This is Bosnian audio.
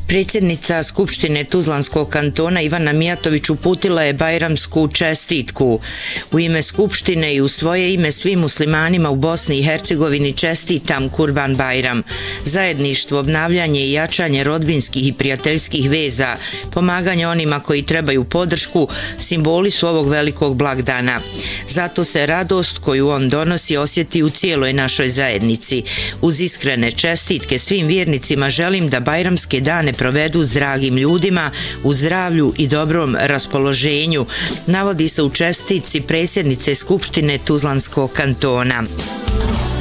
Predsjednica Skupštine Tuzlanskog kantona Ivana Mijatović uputila je bajramsku čestitku. U ime Skupštine i u svoje ime svim muslimanima u Bosni i Hercegovini čestitam Kurban Bajram. Zajedništvo, obnavljanje i jačanje rodbinskih i prijateljskih veza, pomaganje onima koji trebaju podršku, simboli su ovog velikog blagdana. Zato se radost koju on donosi osjeti u cijeloj našoj zajednici. Uz iskrene čestitke svim vjernicima želim da bajramske dane provedu s dragim ljudima, u zdravlju i dobrom raspoloženju, navodi se u čestitci predsjednice Skupštine Tuzlanskog kantona.